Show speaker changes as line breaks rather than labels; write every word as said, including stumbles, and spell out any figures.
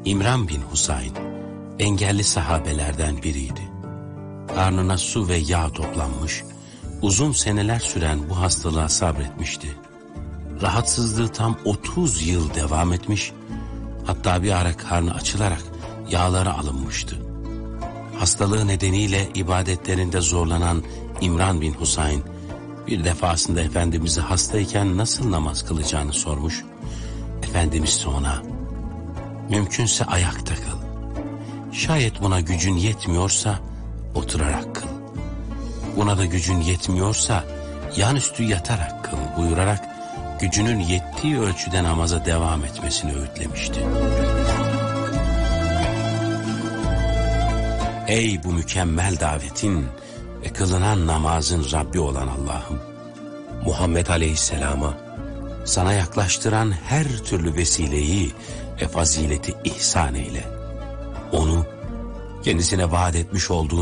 İmran bin Husayn, engelli sahabelerden biriydi. Karnına su ve yağ toplanmış, uzun seneler süren bu hastalığa sabretmişti. Rahatsızlığı tam otuz yıl devam etmiş, hatta bir ara karnı açılarak yağları alınmıştı. Hastalığı nedeniyle ibadetlerinde zorlanan İmran bin Husayn, bir defasında Efendimiz'e hastayken nasıl namaz kılacağını sormuş. Efendimiz de ona, mümkünse ayakta kıl. Şayet buna gücün yetmiyorsa oturarak kıl. Buna da gücün yetmiyorsa yanüstü yatarak kıl buyurarak gücünün yettiği ölçüde namaza devam etmesini öğütlemişti. Ey bu mükemmel davetin ve kılınan namazın Rabbi olan Allah'ım! Muhammed Aleyhisselam'a sana yaklaştıran her türlü vesileyi ve fazileti ihsan eyle. Onu kendisine vaat etmiş olduğun